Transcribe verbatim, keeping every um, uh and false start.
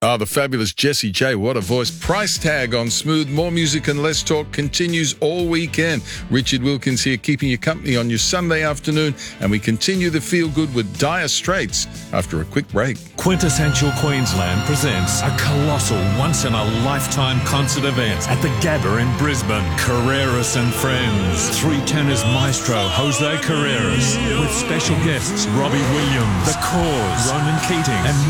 Ah, the fabulous Jessie J. What a voice. Price Tag on Smooth. More music and less talk continues all weekend. Richard Wilkins here, keeping you company on your Sunday afternoon, and we continue the feel good with Dire Straits after a quick break. Quintessential Queensland presents a colossal once-in-a-lifetime concert event at the Gabba in Brisbane. Carreras and Friends. Three tenors maestro Jose Carreras with special guests Robbie Williams, The Cause, Ronan Keating, and